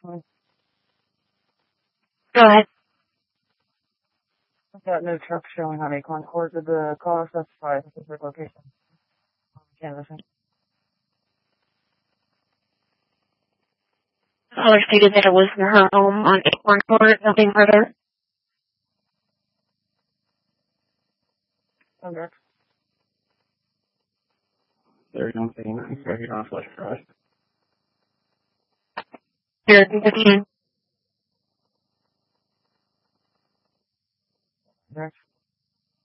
Go ahead. I've got no truck showing on Acorn Court. Did the caller specify a specific location? Canvassing. Caller stated that it was in her home on Acorn Court, nothing further. Okay. There you don't see anything, so you're on flush drive. Here, 15. Next.